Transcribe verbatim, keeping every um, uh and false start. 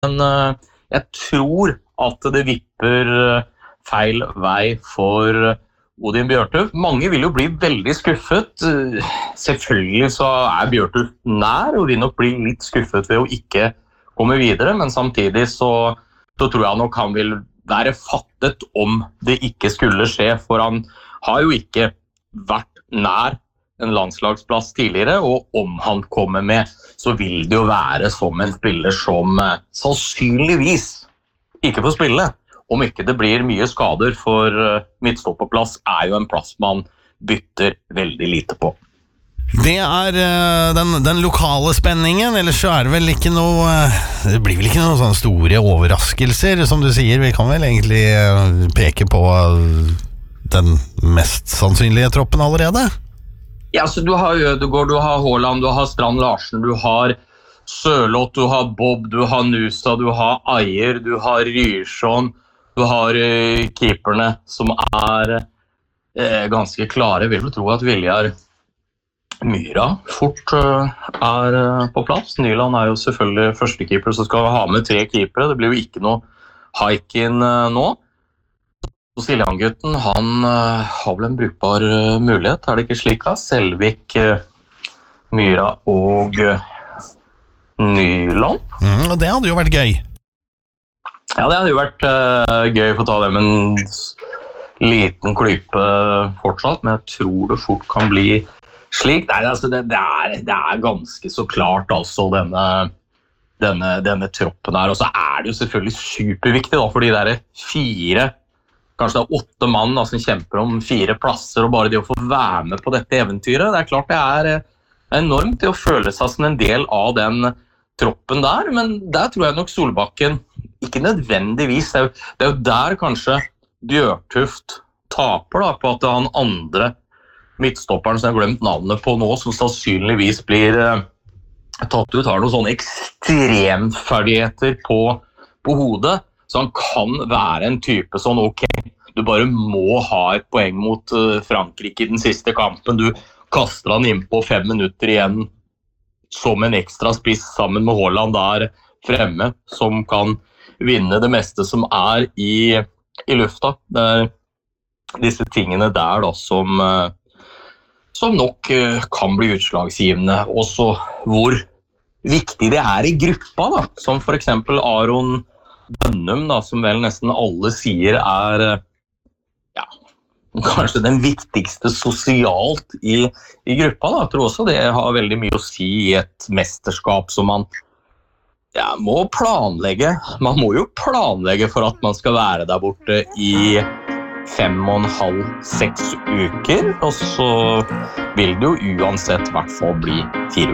Men uh, jeg tror at det vipper uh, feil vei for Odin Bjørtuft. Mange vil jo bli veldig skuffet. Uh, selvfølgelig så er Bjørtuft nær, og vil nok bli litt skuffet ved å ikke komme videre, men samtidig så, så tror jeg nok han vil være fattet om det ikke skulle skje, for han har jo ikke vært nær en landslagsplass tidligere, og om han kommer med, så vil det jo være som en spiller som eh, sannsynligvis ikke får spille. Om ikke det blir mye skader, for eh, midtstopperplass er jo en plass man bytter veldig lite på. Det er uh, den, den lokale spenningen, ellers så er det vel ikke noe uh, det blir vel ikke noen sånne store overraskelser, som du sier. Vi kan vel egentlig uh, peke på uh, den mest sannsynlige troppen allerede. Ja, så du har Ødegaard, du har Haaland, du har Strand Larsen, du har Sørloth, du har Bob, du har Nusa, du har Ajer, du har Ryerson, du har uh, keeperne som er uh, ganske klare. Jeg vil vel tro at Viljar Myra fort uh, er uh, på plass. Nyland er jo selvfølgelig første keeper, så skal vi ha med tre keepere. Det blir jo ikke noe hike-in uh, nå. Så Siljan-gutten, han uh, har vel en brukbar uh, mulighet, er det ikke slik da? Selvik, uh, Myra og uh, Nyland. Mm, og det hadde jo vært gøy. Ja, det hadde jo vært uh, gøy for å ta dem en liten klype fortsatt, men jeg tror det fort kan bli slik. Nei, altså det, det, er, det er ganske så klart altså denne, denne, denne troppen her, og så er det jo selvfølgelig superviktig da, for de der fire, kanskje det er åtte mann da, som kjemper om fire plasser, og bare det å få være med på dette eventyret, det er klart det er enormt det å føle seg som en del av den troppen der, men der tror jeg nok Solbakken, ikke nødvendigvis, det er jo, det er jo der kanskje Bjørtuft taper da, på at han andre midtstopperen som jeg har glemt navnet på nå, som sannsynligvis blir eh, tatt ut, har noen sånne ekstremferdigheter på, på hodet, så han kan være en type sånn, ok, du bare må ha et poeng mot uh, Frankrike i den siste kampen, du kaster han inn på fem minutter igjen som en ekstra spiss sammen med Haaland der fremme, som kan vinne det meste som er i, i lufta. Det er disse tingene der da, som uh, som nok uh, kan bli utslagsgivende, også hvor viktig det er i gruppa, da, som for eksempel Aron Bønnum, da, som vel nesten alle sier er uh, ja, kanskje den viktigste sosialt i, i gruppa. Da. Jeg tror også det har veldig mye å si i et mesterskap som man ja, må planlegge. Man må jo planlegge for at man skal være der borte i fem og en halv, seks uker, og så vil det jo uansett i hvert fall bli fire